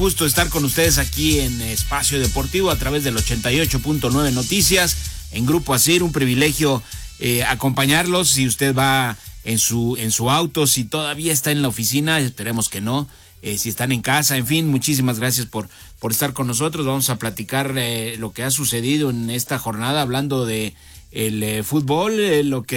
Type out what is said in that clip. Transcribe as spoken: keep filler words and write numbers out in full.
Gusto estar con ustedes aquí en Espacio Deportivo a través del ochenta y ocho punto nueve Noticias, en Grupo Asir. Un privilegio eh, acompañarlos. Si usted va en su en su auto, si todavía está en la oficina, esperemos que no, eh, si están en casa, en fin, muchísimas gracias por, por estar con nosotros. Vamos a platicar eh, lo que ha sucedido en esta jornada, hablando de el eh, fútbol, eh, lo que